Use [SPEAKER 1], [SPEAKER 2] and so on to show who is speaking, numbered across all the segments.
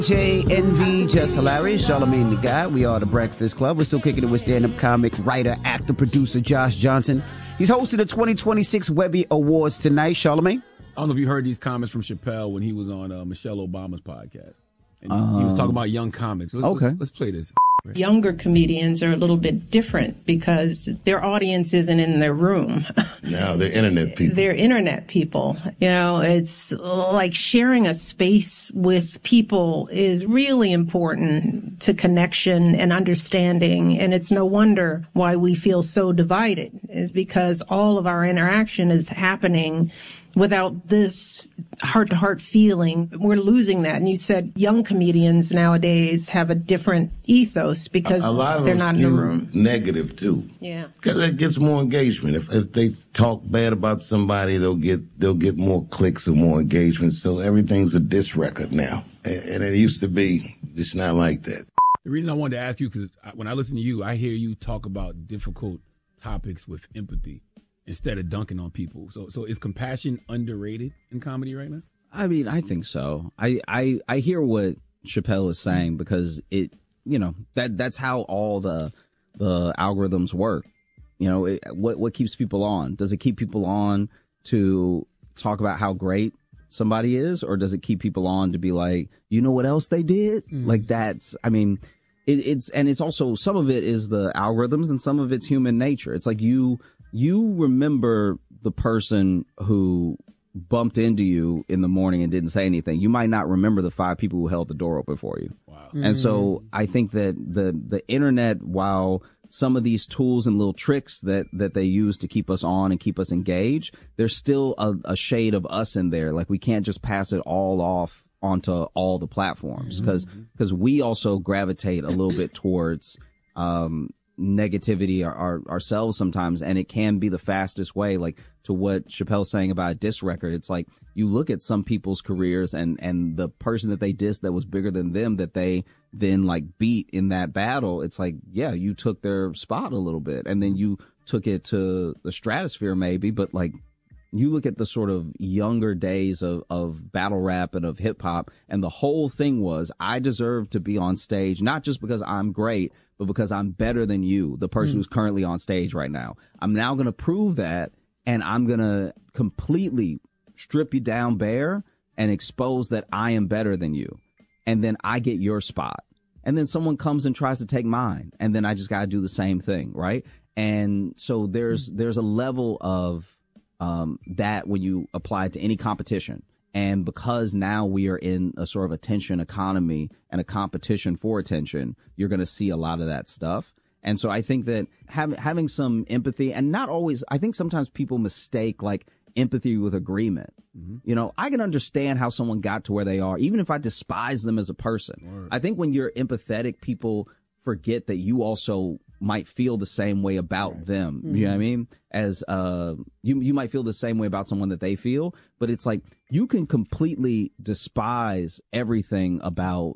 [SPEAKER 1] JNV, Just Hilarious, Charlamagne the Guy. We are the Breakfast Club. We're still kicking it with stand-up comic, writer, actor, producer Josh Johnson. He's hosting the 2026 Webby Awards tonight. Charlamagne?
[SPEAKER 2] I don't know if you heard these comments from Chappelle when he was on Michelle Obama's podcast. And he was talking about young comics. Let's play this.
[SPEAKER 3] Younger comedians are a little bit different because their audience isn't in their room.
[SPEAKER 4] No, they're internet people.
[SPEAKER 3] They're internet people. You know, it's like sharing a space with people is really important to connection and understanding. And it's no wonder why we feel so divided, is because all of our interaction is happening without this heart-to-heart feeling. We're losing that. And you said young comedians nowadays have a different ethos because
[SPEAKER 4] a lot of
[SPEAKER 3] they're
[SPEAKER 4] them
[SPEAKER 3] not in the room.
[SPEAKER 4] Negative, too.
[SPEAKER 3] Yeah.
[SPEAKER 4] Because that gets more engagement. If they talk bad about somebody, they'll get more clicks or more engagement. So everything's a diss record now. And it used to be, it's not like that.
[SPEAKER 2] The reason I wanted to ask you, because when I listen to you, I hear you talk about difficult topics with empathy instead of dunking on people. So is compassion underrated in comedy right now?
[SPEAKER 5] I mean, I think so. I hear what Chappelle is saying because it, you know, that's how all the algorithms work. You know, what keeps people on? Does it keep people on to talk about how great somebody is, or does it keep people on to be like, you know what else they did? Like that's, I mean, it's also, some of it is the algorithms and some of it's human nature. It's like you remember the person who bumped into you in the morning and didn't say anything. You might not remember the 5 people who held the door open for you. Wow. And so I think that the internet, while some of these tools and little tricks that they use to keep us on and keep us engaged, there's still a shade of us in there. Like we can't just pass it all off onto all the platforms because we also gravitate a little bit towards negativity ourselves sometimes, and it can be the fastest way, like to what Chappelle's saying about a diss record. It's like you look at some people's careers and the person that they dissed that was bigger than them that they then like beat in that battle. It's like, yeah, you took their spot a little bit and then you took it to the stratosphere maybe, but like you look at the sort of younger days of battle rap and of hip hop, and the whole thing was, I deserve to be on stage, not just because I'm great, but because I'm better than you, the person who's currently on stage right now. I'm now going to prove that, and I'm going to completely strip you down bare and expose that I am better than you. And then I get your spot. And then someone comes and tries to take mine. And then I just got to do the same thing, right? And so there's a level of that when you apply it to any competition. And because now we are in a sort of attention economy and a competition for attention, you're going to see a lot of that stuff. And so I think that having some empathy, and not always, I think sometimes people mistake like empathy with agreement. You know, I can understand how someone got to where they are, even if I despise them as a person. Word. I think when you're empathetic, people forget that you also might feel the same way about them. You know what I mean? As you might feel the same way about someone that they feel, but it's like you can completely despise everything about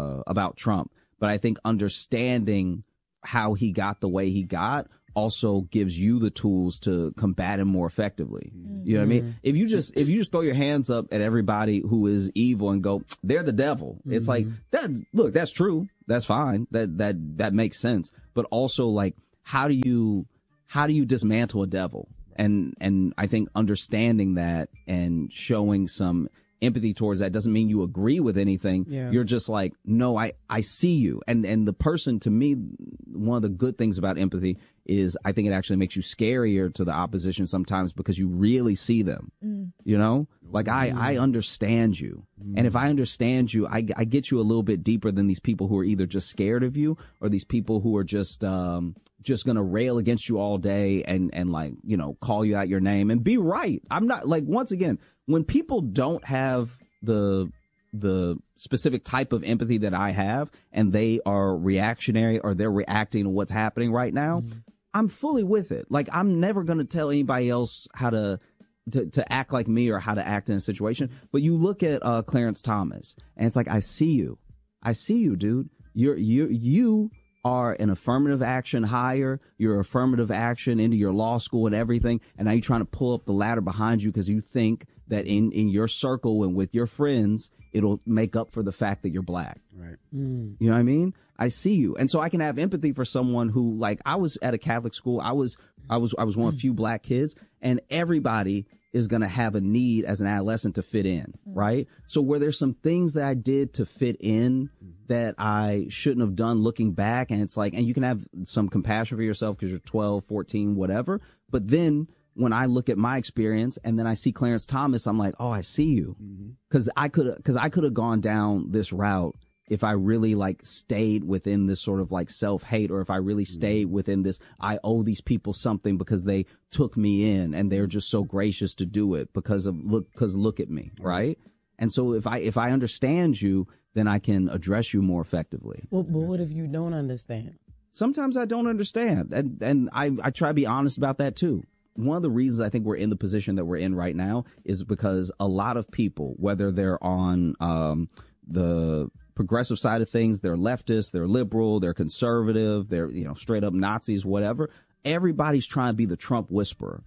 [SPEAKER 5] Trump. But I think understanding how he got the way he got also gives you the tools to combat him more effectively. You know what I mean? If you just throw your hands up at everybody who is evil and go, they're the devil. It's like that. Look, that's true. That's fine. That makes sense. But also, like, how do you dismantle a devil? And I think understanding that and showing some empathy towards that doesn't mean you agree with anything. Yeah. You're just like, no, I see you. And the person, to me, one of the good things about empathy is I think it actually makes you scarier to the opposition sometimes because you really see them. You know, like I understand you. And if I understand you, I get you a little bit deeper than these people who are either just scared of you or these people who are just going to rail against you all day and like, you know, call you out your name and be right. I'm not like, once again, when people don't have the specific type of empathy that I have and they are reactionary or they're reacting to what's happening right now, I'm fully with it. Like, I'm never going to tell anybody else how to act like me or how to act in a situation. But you look at Clarence Thomas and it's like, I see you, dude. You are an affirmative action hire. You're affirmative action into your law school and everything. And now you're trying to pull up the ladder behind you because you think that in your circle and with your friends, it'll make up for the fact that you're black.
[SPEAKER 2] Right.
[SPEAKER 5] You know what I mean? I see you. And so I can have empathy for someone who, like, I was at a Catholic school. I was one of a few black kids, and everybody is going to have a need as an adolescent to fit in, right? So where there's some things that I did to fit in that I shouldn't have done looking back, and it's like, and you can have some compassion for yourself because you're 12, 14, whatever. But then when I look at my experience and then I see Clarence Thomas, I'm like, oh, I see you. Because I could have gone down this route if I really like stayed within this sort of like self-hate, or if I really stayed within this, I owe these people something because they took me in and they're just so gracious to do it because look at me, right? And so if I understand you, then I can address you more effectively.
[SPEAKER 6] Well, but what if you don't understand?
[SPEAKER 5] Sometimes I don't understand, and I try to be honest about that too. One of the reasons I think we're in the position that we're in right now is because a lot of people, whether they're on the progressive side of things, they're leftist, they're liberal, they're conservative, they're, straight up Nazis, whatever. Everybody's trying to be the Trump whisperer.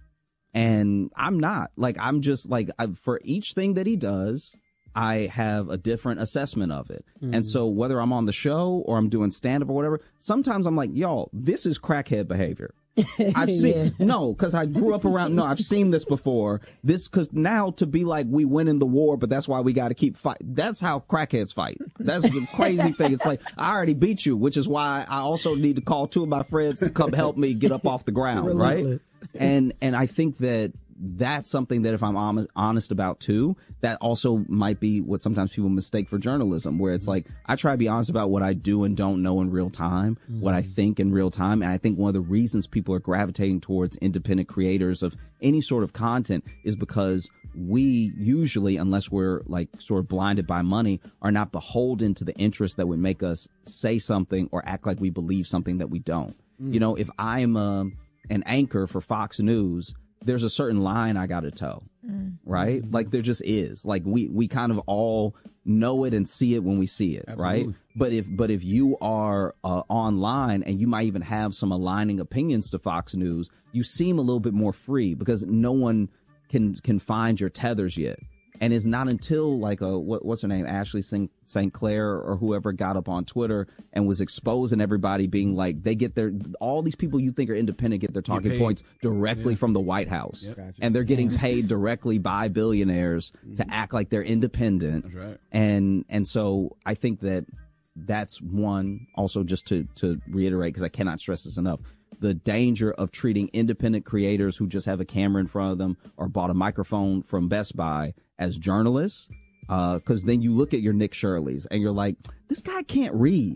[SPEAKER 5] And I'm not. Like, I'm just like, for each thing that he does, I have a different assessment of it. And so whether I'm on the show or I'm doing stand up or whatever, sometimes I'm like, y'all, this is crackhead behavior. I've seen because I grew up around. No, I've seen this before. Because now to be like we win in the war, but that's why we got to keep fighting. That's how crackheads fight. That's the crazy thing. It's like I already beat you, which is why I also need to call two of my friends to come help me get up off the ground, right? And I think that's something that if I'm honest about too, that also might be what sometimes people mistake for journalism, where it's like I try to be honest about what I do and don't know in real time, what I think in real time. And I think one of the reasons people are gravitating towards independent creators of any sort of content is because we usually, unless we're like sort of blinded by money, are not beholden to the interests that would make us say something or act like we believe something that we don't. If I'm an anchor for Fox News, there's a certain line I got to toe, right? Like there just is. Like we kind of all know it and see it when we see it, right? But if you are online and you might even have some aligning opinions to Fox News, you seem a little bit more free because no one can find your tethers yet. And it's not until like what's her name, Ashley St. Clair or whoever got up on Twitter and was exposing everybody being like, they get all these people you think are independent get their talking points directly from the White House. Yep. And they're getting paid directly by billionaires to act like they're independent.
[SPEAKER 2] That's right.
[SPEAKER 5] And so I think that's one, also just to reiterate, because I cannot stress this enough, the danger of treating independent creators who just have a camera in front of them or bought a microphone from Best Buy as journalists, because then you look at your Nick Shirleys and you're like, this guy can't read.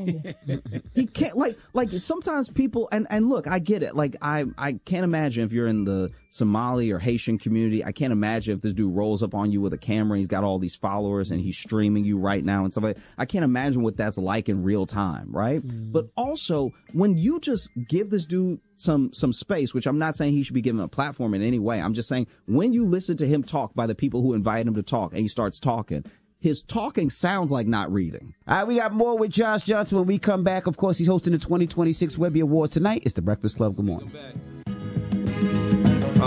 [SPEAKER 5] He can't like sometimes people and look, I get it. Like I can't imagine if you're in the Somali or Haitian community, I can't imagine if this dude rolls up on you with a camera, he's got all these followers and he's streaming you right now and stuff like that. I can't imagine what that's like in real time, right? But also when you just give this dude some space, which I'm not saying he should be given a platform in any way. I'm just saying when you listen to him talk by the people who invite him to talk and he starts talking, his talking sounds like not reading.
[SPEAKER 1] All right, we got more with Josh Johnson when we come back. Of course, he's hosting the 2026 Webby Awards tonight. It's the Breakfast Club. Good morning.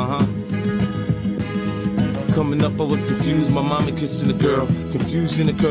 [SPEAKER 7] Coming up, I was confused. My mommy kissing a girl. Confusion occurred.